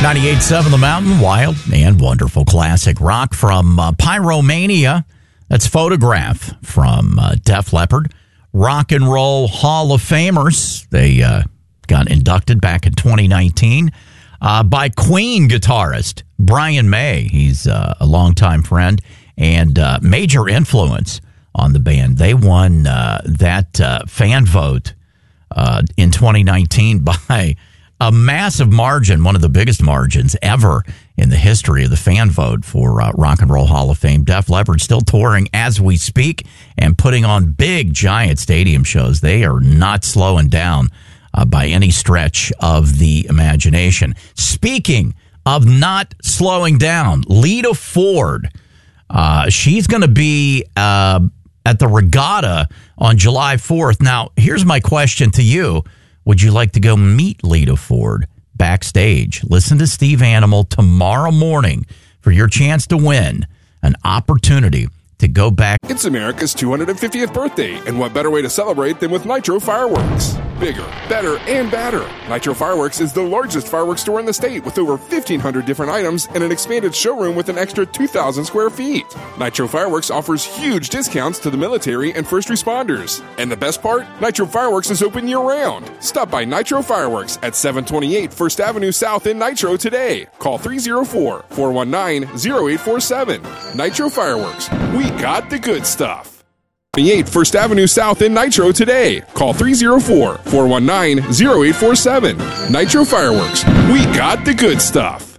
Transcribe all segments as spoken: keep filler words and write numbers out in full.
ninety-eight point seven The Mountain, wild and wonderful classic rock from uh, Pyromania. That's Photograph from uh, Def Leppard. Rock and Roll Hall of Famers. They uh, got inducted back in twenty nineteen uh, by Queen guitarist Brian May. He's uh, a longtime friend and uh, major influence on the band. They won uh, that uh, fan vote uh, in twenty nineteen by a massive margin, one of the biggest margins ever in the history of the fan vote for uh, Rock and Roll Hall of Fame. Def Leppard still touring as we speak and putting on big, giant stadium shows. They are not slowing down uh, by any stretch of the imagination. Speaking of not slowing down, Lita Ford, uh, she's going to be uh, at the regatta on July fourth. Now, here's my question to you. Would you like to go meet Lita Ford backstage? Listen to Steve Animal tomorrow morning for your chance to win an opportunity to go back. It's America's two hundred fiftieth birthday, and what better way to celebrate than with Nitro Fireworks? Bigger, better, and badder. Nitro Fireworks is the largest fireworks store in the state with over fifteen hundred different items and an expanded showroom with an extra two thousand square feet. Nitro Fireworks offers huge discounts to the military and first responders. And the best part? Nitro Fireworks is open year-round. Stop by Nitro Fireworks at seven twenty-eight First Avenue South in Nitro today. Call three oh four, four one nine, oh eight four seven. Nitro Fireworks. We got the good stuff. twenty-eight First Avenue South in Nitro today. Call three oh four, four one nine, oh eight four seven. Nitro Fireworks. We got the good stuff.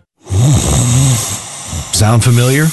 Sound familiar?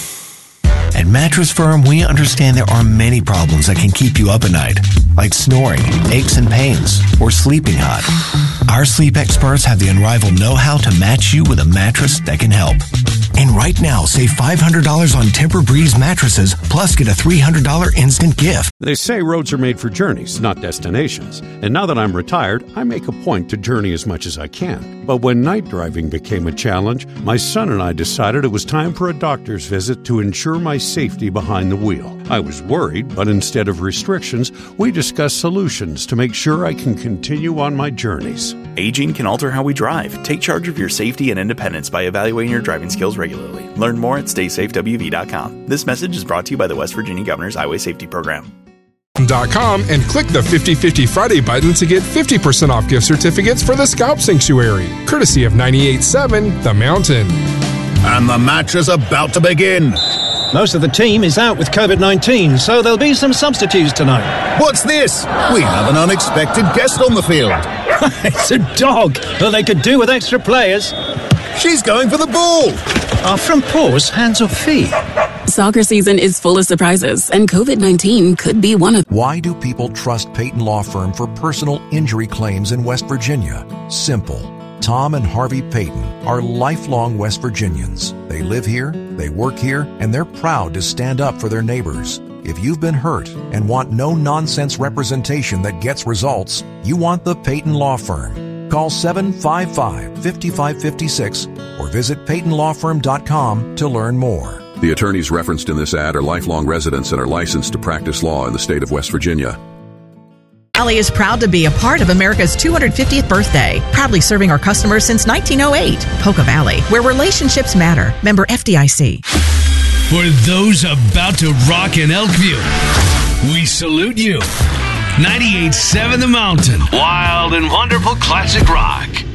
At Mattress Firm, we understand there are many problems that can keep you up at night, like snoring, aches and pains, or sleeping hot. Our sleep experts have the unrivaled know-how to match you with a mattress that can help. And right now, save five hundred dollars on Tempur-Breeze mattresses, plus get a three hundred dollars instant gift. They say roads are made for journeys, not destinations. And now that I'm retired, I make a point to journey as much as I can. But when night driving became a challenge, my son and I decided it was time for a doctor's visit to ensure my safety behind the wheel. I was worried, but instead of restrictions, we discussed solutions to make sure I can continue on my journeys. Aging can alter how we drive. Take charge of your safety and independence by evaluating your driving skills regularly. Learn more at stay safe w v dot com. This message is brought to you by the West Virginia Governor's Highway Safety Program. Dot com and click the fifty fifty Friday button to get fifty percent off gift certificates for the Scalp Sanctuary, courtesy of ninety-eight point seven The Mountain. And the match is about to begin. Most of the team is out with covid nineteen, so there'll be some substitutes tonight. What's this? We have an unexpected guest on the field. It's a dog. Well, they could do with extra players. She's going for the ball. Are front paws hands or feet? Soccer season is full of surprises, and covid nineteen could be one of them. Why do people trust Peyton Law Firm for personal injury claims in West Virginia? Simple. Tom and Harvey Peyton are lifelong West Virginians. They live here, they work here, and they're proud to stand up for their neighbors. If you've been hurt and want no-nonsense representation that gets results, you want the Peyton Law Firm. Call seven five five, five five five six or visit peyton law firm dot com to learn more. The attorneys referenced in this ad are lifelong residents and are licensed to practice law in the state of West Virginia. Valley is proud to be a part of America's two hundred fiftieth birthday, proudly serving our customers since nineteen oh eight. Polka Valley, where relationships matter. Member F D I C. For those about to rock in Elkview, we salute you. ninety-eight point seven The Mountain. Wild and wonderful classic rock.